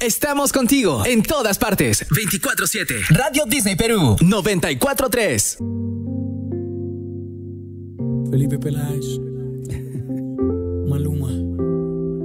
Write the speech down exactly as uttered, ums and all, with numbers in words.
Estamos contigo en todas partes. veinticuatro siete. Radio Disney Perú noventa y cuatro tres. Felipe Peláez.